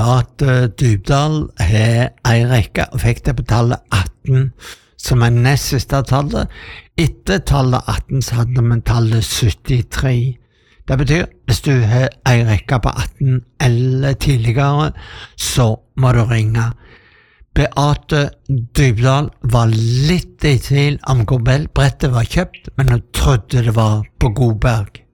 Beate Dybdahl har en rekke og fikk det på tallet 18, som nest siste tallet. Etter tallet 18 så hadde vi tallet 73. Det betyr, hvis du har en rekke på 18 eller tidligere, så må du ringe. Beate Dybdahl var litt i tvil om hvor brettet var kjøpt, men hun trodde det var på Godberg.